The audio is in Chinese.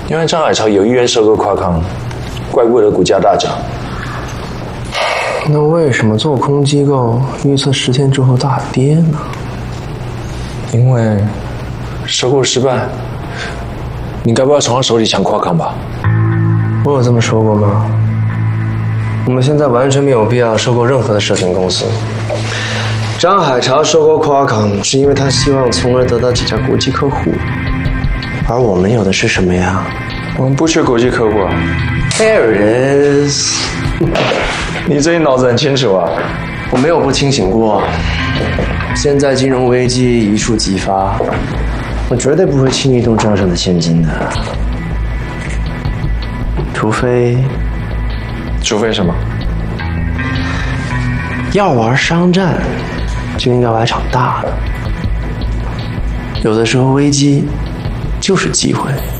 因为张海潮有意愿收购夸康，怪不得股价大涨。 那为什么做空机构预测10天之后大跌呢？ 因为收购失败，你该不要从他手里抢夸康吧？ 我有这么说过吗？我们现在完全没有必要收购任何的社群公司。张海潮收购夸康是因为他希望从而得到几家国际客户，而我们有的是什么呀？ 我们不缺国际客户啊。 There it is 你最近脑子很清楚啊。 我没有不清醒过。现在金融危机一触即发，我绝对不会轻易动账上的现金的，除非什么？ 要玩商战，就应该玩场大的。有的时候危机就是机会。